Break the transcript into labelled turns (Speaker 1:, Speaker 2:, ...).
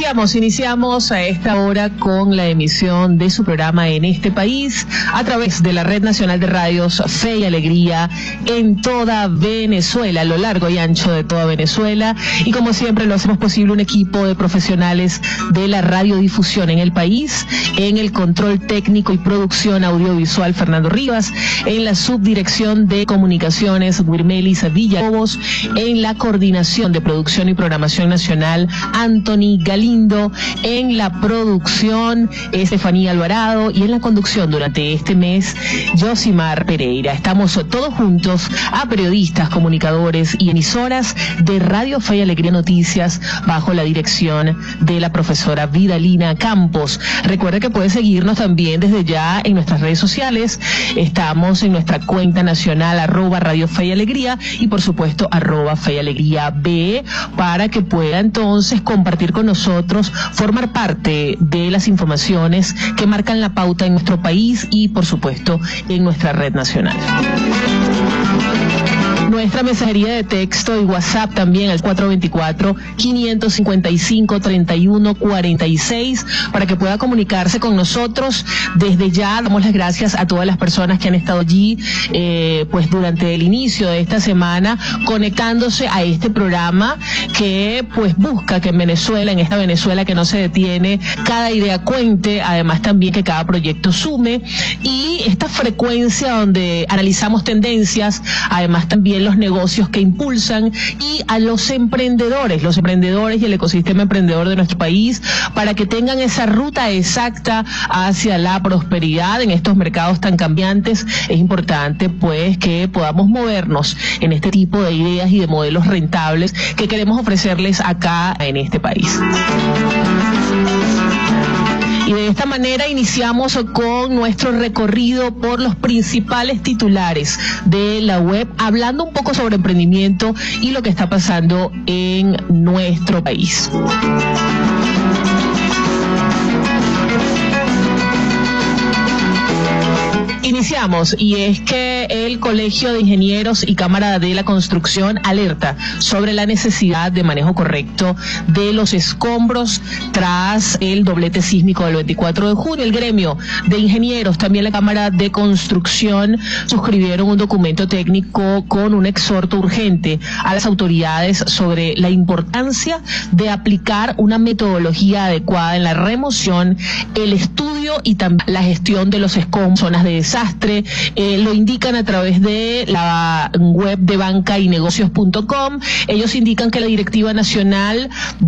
Speaker 1: Iniciamos a esta hora con la emisión de su programa En este País a través de la Red Nacional de Radios Fe y Alegría en toda Venezuela, a lo largo y ancho de toda Venezuela. Y como siempre lo hacemos posible un equipo de profesionales de la radiodifusión en el país, en el control técnico y producción audiovisual Fernando Rivas, en la subdirección de comunicaciones Wirmelis Villalobos, en la coordinación de producción y programación nacional Anthony Galindo, en la producción Estefanía Alvarado y en la conducción durante este mes Josimar Pereira. Estamos todos juntos a periodistas, comunicadores y emisoras de Radio Fe y Alegría Noticias bajo la dirección de la profesora Vidalina Campos. Recuerda que puede seguirnos también desde ya en nuestras redes sociales. Estamos en nuestra cuenta nacional @Radio Fe y Alegría y por supuesto @Fe y Alegría B, para que pueda entonces compartir con nosotros, formar parte de las informaciones que marcan la pauta en nuestro país y por supuesto en nuestra red nacional. Nuestra mensajería de texto y WhatsApp también al 424-555-3146 para que pueda comunicarse con nosotros. Desde ya damos las gracias a todas las personas que han estado allí pues durante el inicio de esta semana conectándose a este programa que pues busca que en Venezuela, en esta Venezuela que no se detiene, cada idea cuente, además también que cada proyecto sume, y esta frecuencia donde analizamos tendencias, además también los negocios que impulsan, y a los emprendedores y el ecosistema emprendedor de nuestro país, para que tengan esa ruta exacta hacia la prosperidad en estos mercados tan cambiantes. Es importante pues que podamos movernos en este tipo de ideas y de modelos rentables que queremos ofrecerles acá en este país. Y de esta manera iniciamos con nuestro recorrido por los principales titulares de la web, hablando un poco sobre emprendimiento y lo que está pasando en nuestro país. Iniciamos, y es que el Colegio de Ingenieros y Cámara de la Construcción alerta sobre la necesidad de manejo correcto de los escombros tras el doblete sísmico del 24 de junio. El gremio de ingenieros, también la Cámara de Construcción, suscribieron un documento técnico con un exhorto urgente a las autoridades sobre la importancia de aplicar una metodología adecuada en la remoción, el estudio y también la gestión de los escombros, zonas de desastre. Lo indican a través de la web de bancaynegocios.com. Ellos indican que la Directiva Nacional